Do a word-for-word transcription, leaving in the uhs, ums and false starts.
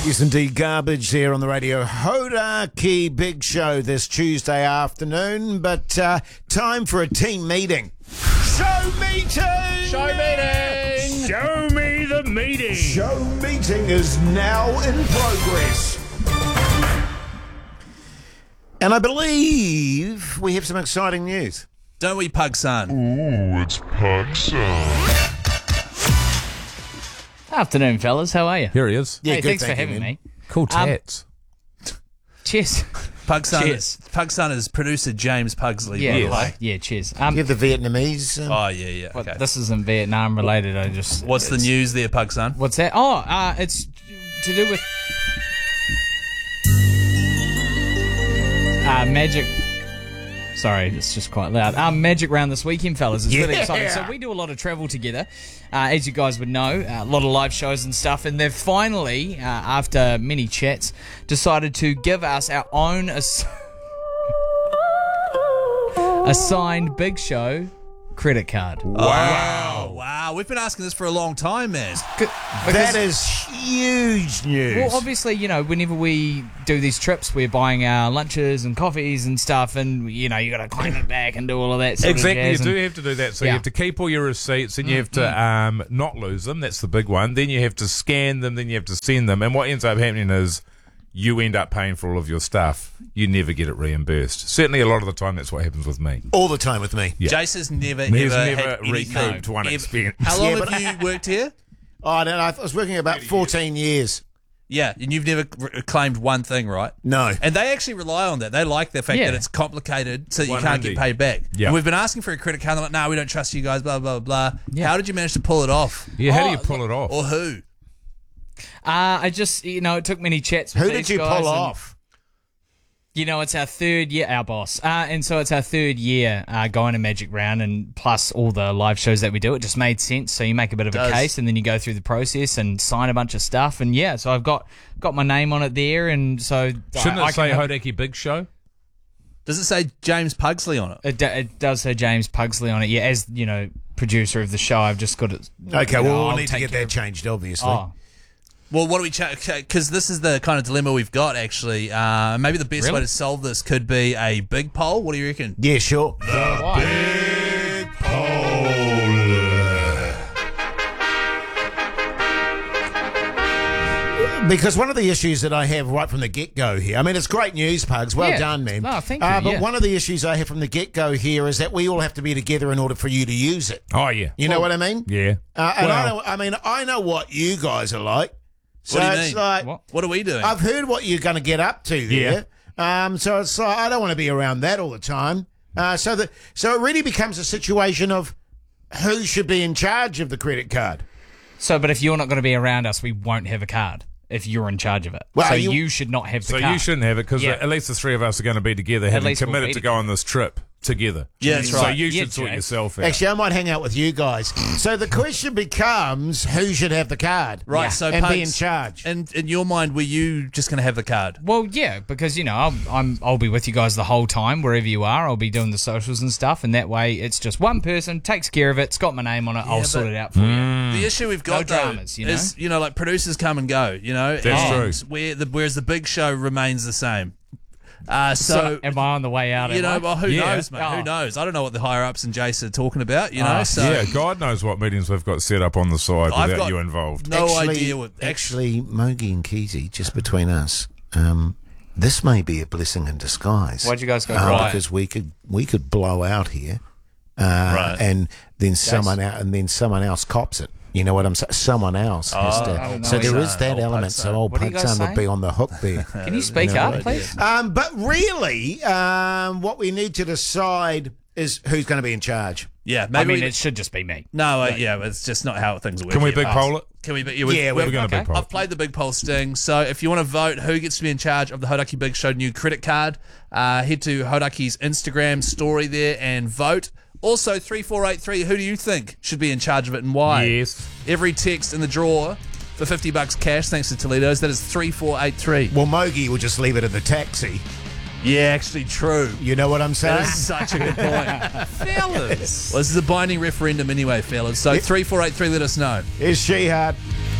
Yes, indeed, garbage there on the radio. Hodaki Big Show this Tuesday afternoon, but uh, time for a team meeting. Show meeting! Show meeting! Show me the meeting! Show meeting is now in progress. And I believe we have some exciting news. Don't we, Pug Son? Ooh, it's Pug Son. Afternoon, fellas. How are you? Here he is. Yeah, hey, good, thanks thank for you, having man. me. Cool Um, tats. Cheers. Pug Son, Cheers. is, Pug Son is producer James Pugsley, Yeah, by the Yes. way. yeah. Cheers. Um, You have the Vietnamese. Um, Oh, yeah, yeah. what- Okay. This isn't Vietnam related. I just. What's the it's- news there, Pug Son? What's that? Oh, uh, it's to do with uh, magic. Sorry, it's just quite loud. Um, Magic Round this weekend, fellas. It's really Yeah. exciting. So we do a lot of travel together, uh, as you guys would know, a lot of live shows and stuff. And they've finally, uh, after many chats, decided to give us our own ass- assigned Big Show credit card. Wow. Wow. We've been asking this for a long time, man. Good- that because- is huge news. Well, obviously, you know, whenever we do these trips, we're buying our lunches and coffees and stuff, and, you know, you got to claim it back and do all of that sort Exactly, of you jazz. do and- have to do that. So Yeah. you have to keep all your receipts, and you have to um, not lose them. That's the big one. Then you have to scan them. Then you have to send them. And what ends up happening is you end up paying for all of your stuff. You never get it reimbursed. Certainly, a lot of the time, that's what happens with me. All the time with me. Yeah. Jace has never, He's ever never had anything. recouped one Ever- expense. How long Yeah, but- have you worked here? Oh, I don't know. I was working about fourteen years. Yeah, and you've never re- claimed one thing, right? No. And they actually rely on that. They like the fact Yeah. that it's complicated, so you one can't get hundred. paid back. Yeah. And we've been asking for a credit card. They're like, no, we don't trust you guys, blah, blah, blah, blah. Yeah. How did you manage to pull it off? Yeah, how do Oh, you pull it off? Or who? Uh, I just, you know, it took many chats with Who these did you guys pull and, off? You know, it's our third year, our boss. Uh, and so it's our third year uh, going to Magic Round, and plus all the live shows that we do. It just made sense. So you make a bit of Does. a case, and then you go through the process and sign a bunch of stuff. And yeah, so I've got got my name on it there, and so Shouldn't I, I it say can have- Hodaki Big Show? Does it say James Pugsley on it? It, do- it does say James Pugsley on it. Yeah, as you know, producer of the show, I've just got it. Okay, you know, well, we'll I'll need to take get care that of- changed, obviously. Oh, Well, what do we check? Because this is the kind of dilemma we've got, actually. Uh, maybe the best Really? way to solve this could be a big poll. What do you reckon? Yeah, sure. why? Because one of the issues that I have right from the get-go here, I mean, it's great news, Pugs. Well Yeah. done, man. No, thank you, Uh, but yeah. one of the issues I have from the get-go here is that we all have to be together in order for you to use it. Oh, yeah. You know what I mean? Yeah. Uh, and I, Well- know, I mean, I know what you guys are like. So What do you it's mean? like, What? What are we doing? I've heard what you're going to get up to there. Um, so it's like, I don't want to be around that all the time. Uh, so that so it really becomes a situation of who should be in charge of the credit card. So, but if you're not going to be around us, we won't have a card. If you're in charge of it, Well, so you- you, should not have the So card. you shouldn't have it because Yeah. at least the three of us are going to be together, having least we'll committed be to go on this trip together. Yeah, that's So right. you Yeah, should sort Jay. yourself out. Actually, I might hang out with you guys. So the question becomes who should have the card, right, Yeah. so and be in Pugs, charge. And in your mind, were you just going to have the card? Well, yeah, because you know I'll, I'm I'll be with you guys the whole time wherever you are. I'll be doing the socials and stuff, and that way it's just one person takes care of it. It's got my name on it. I'll Yeah, sort but- it out for you. The issue we've got No though, dramas, you know? is you know like producers come and go, you know, That's and true. Where the, whereas the big show remains the same. Uh, so, So, am I on the way out? you am know, I? well, who Yeah. knows, mate? Oh. Who knows? I don't know what the higher ups and Jace are talking about. You know, Oh. so Yeah, God knows what meetings we've got set up on the side I've without got you involved. no actually, idea what actually. actually, Mogi and Keezy, just between us, um, this may be a blessing in disguise. Why'd you guys go Uh, quiet? Because we could we could blow out here, uh, Right. and then someone out, and then someone else cops it. You know what I'm saying? Someone else has I to. don't know So what there you're is saying. that Old element. Pugson. So old What are you guys Pugson would saying? be on the hook there. Can you speak No up, idea. please? Um, but really, um, what we need to decide is who's going to be in charge. Yeah, I maybe mean, we, it should just be me. no, uh, yeah, it's just not how things work. Can we here. big poll it? Can we? Yeah, we've, Yeah, we've, We're going to Okay. big poll. I've played the big poll sting, so if you want to vote who gets to be in charge of the Hodaki Big Show new credit card, uh, head to Hodaki's Instagram story there and vote. Also, three four eight three, who do you think should be in charge of it and why? Yes. Every text in the drawer for fifty bucks cash, thanks to Toledo's, that is three four eight three. Well, Mogi will just leave it in the taxi. Yeah, actually true. You know what I'm saying? That is such a good point. Fellas. Well, this is a binding referendum anyway, fellas. So three four eight three, let us know. Is she hard?